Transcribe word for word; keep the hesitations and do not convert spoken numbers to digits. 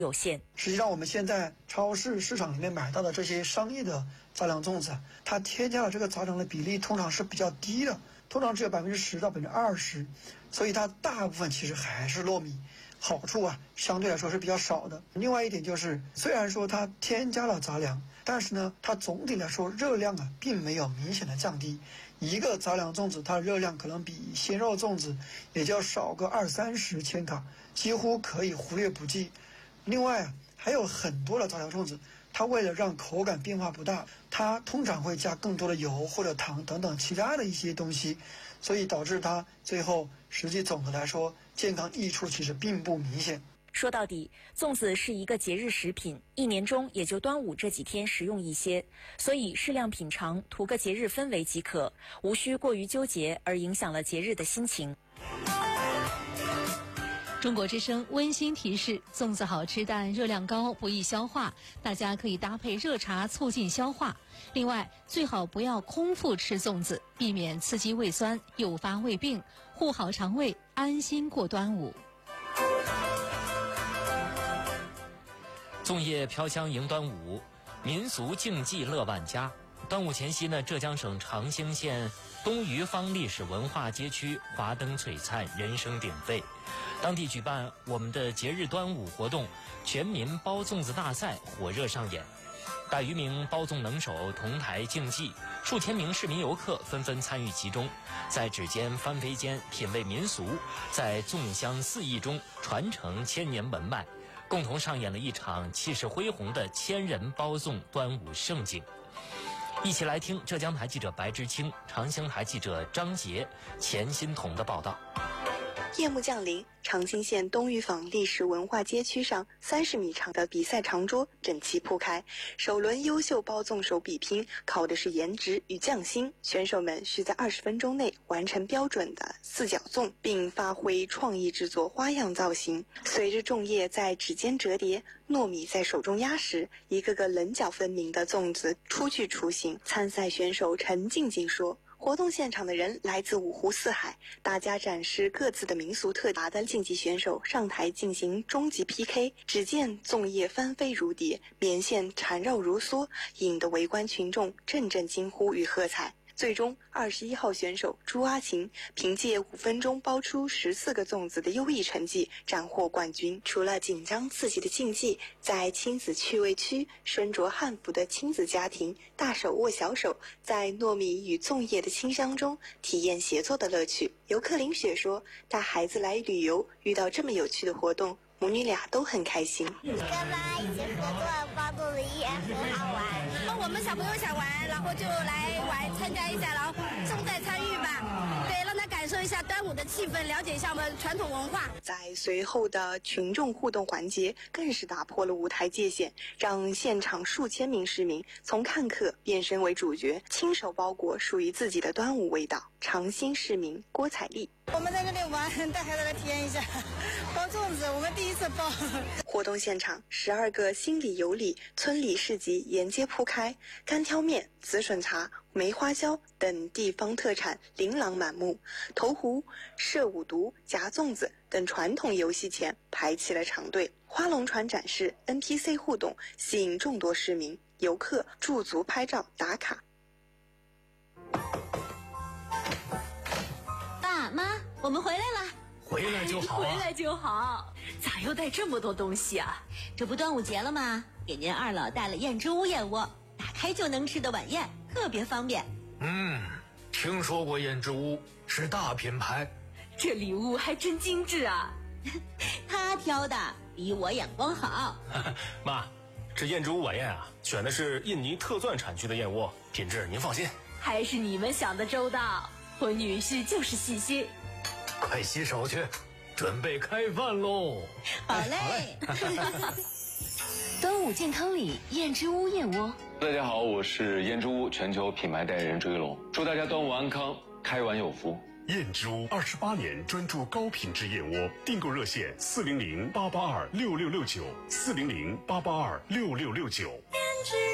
有限。 实际上我们现在超市市场里面买到的这些商业的杂粮粽子，它添加了这个杂粮的比例通常是比较低的，通常只有百分之十到百分之二十，所以它大部分其实还是糯米，好处啊相对来说是比较少的。另外一点就是，虽然说它添加了杂粮，但是呢，它总体来说热量啊并没有明显的降低。一个杂粮粽子它的热量可能比鲜肉粽子也就少个二三十千卡，几乎可以忽略不计。另外啊，还有很多的杂粮粽子，它为了让口感变化不大，它通常会加更多的油或者糖等等其他的一些东西，所以导致它最后实际总的来说健康益处其实并不明显。 说到底，粽子是一个节日食品，一年中也就端午这几天食用一些，所以适量品尝，图个节日氛围即可，无需过于纠结而影响了节日的心情。 中国之声温馨提示：粽子好吃但热量高，不易消化，大家可以搭配热茶促进消化。另外，最好不要空腹吃粽子，避免刺激胃酸，诱发胃病，护好肠胃，安心过端午。 粽叶飘香迎端午，民俗竞技乐万家。端午前夕呢，浙江省长兴县东余坊历史文化街区华灯璀璨，人声鼎沸。当地举办我们的节日端午活动，全民包粽子大赛火热上演，百余名包粽能手同台竞技，数千名市民游客纷纷参与其中，在指尖翻飞间品味民俗，在粽香四溢中传承千年文脉，共同上演了一场气势恢宏的千人包粽端午盛景。一起来听浙江台记者白之清、长兴台记者张杰、钱新彤的报道。 夜幕降临，长兴县东余坊历史文化街区上三十米长的比赛长桌整齐铺开，首轮优秀包粽手比拼考的是颜值与匠心，选手们需在二十分钟内完成标准的四角粽，并发挥创意制作花样造型。随着粽叶在指尖折叠，糯米在手中压实，一个个棱角分明的粽子初具雏形。参赛选手陈静静说，活动现场的人来自五湖四海，大家展示各自的民俗特点的竞技选手上台进行终极 P K。 只见粽叶翻飞如蝶，棉线缠绕如梭，引得围观群众阵阵惊呼与喝彩。最终二十一号选手朱阿琴凭借五分钟包出十四个粽子的优异成绩斩获冠军。除了紧张刺激的竞技，在亲子趣味区，身着汉服的亲子家庭大手握小手，在糯米与粽叶的清香中体验协作的乐趣。游客林雪说，带孩子来旅游，遇到这么有趣的活动，母女俩都很开心。 跟妈妈一起合作包粽子也很好玩，我们小朋友想玩，然后就来玩参加一下，然后重在参与吧，对，让他感受一下端午的气氛，了解一下我们传统文化。 在随后的群众互动环节，更是打破了舞台界限，让现场数千名市民从看客变身为主角，亲手包裹属于自己的端午味道。长兴市民郭彩丽， 我们在这里玩，带孩子来体验一下包粽子，我们第一次包。 活动现场，十二个心里有礼村里市集沿街铺开，干挑面、紫笋茶、梅花椒等地方特产琳琅满目，投壶、射五毒、夹粽子等传统游戏前排起了长队。花龙船展示、N P C 互动吸引众多市民游客驻足拍照打卡。 爸妈，我们回来了。 回来就好、啊、 回来就好。咋又带这么多东西啊？这不端午节了吗？给您二老带了燕之屋燕窝，打开就能吃的晚宴，特别方便。 嗯，听说过燕之屋，是大品牌。 这礼物还真精致啊。他挑的比我眼光好。 妈，这燕之屋晚宴啊，选的是印尼特钻产区的燕窝，品质您放心。 还是你们想的周到，我女婿就是细心。 快洗手去，准备开饭喽！ 好嘞。 端午健康礼燕之屋燕窝。 大家好，我是燕之屋全球品牌代言人追龙，祝大家端午安康，开碗有福。 燕之屋二十八年专注高品质燕窝，订购热线四零零八八二六六六九四零零八八二六六六九。